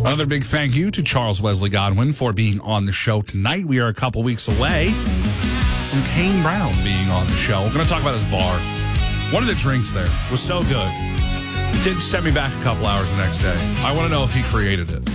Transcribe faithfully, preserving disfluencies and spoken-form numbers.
Another big thank you to Charles Wesley Godwin for being on the show tonight. We are a couple weeks away from Kane Brown being on the show. We're going to talk about his bar. One of the drinks there was so good. He did send me back a couple hours the next day. I want to know if he created it.